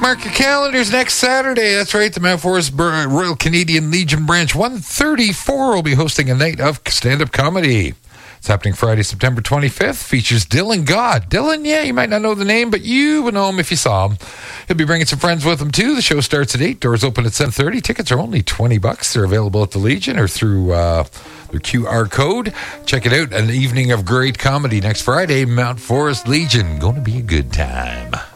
Mark your calendars next Saturday. That's right. The Mount Forest Royal Canadian Legion Branch 134 will be hosting a night of stand-up comedy. It's happening Friday, September 25th. Features Dylan God. Dylan, yeah, you might not know the name, but you would know him if you saw him. He'll be bringing some friends with him, too. The show starts at 8. Doors open at 7:30. Tickets are only $20. They're available at the Legion or through their QR code. Check it out. An evening of great comedy next Friday. Mount Forest Legion. Going to be a good time.